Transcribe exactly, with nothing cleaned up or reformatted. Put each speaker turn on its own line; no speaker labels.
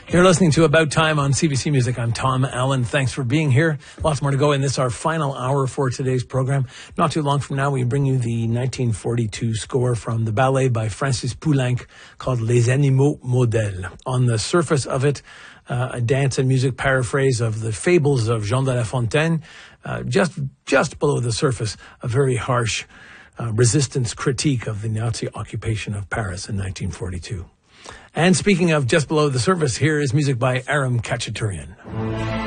You're listening to About Time on C B C Music. I'm Tom Allen. Thanks for being here. Lots more to go in this, our final hour for today's program. Not too long from now, we bring you the nineteen forty-two score from the ballet by Francis Poulenc called Les Animaux Modèles. On the surface of it, uh, a dance and music paraphrase of the fables of Jean de La Fontaine. Uh, just, just below the surface, a very harsh uh, resistance critique of the Nazi occupation of Paris in nineteen forty-two. And speaking of just below the surface, here is music by Aram Khachaturian.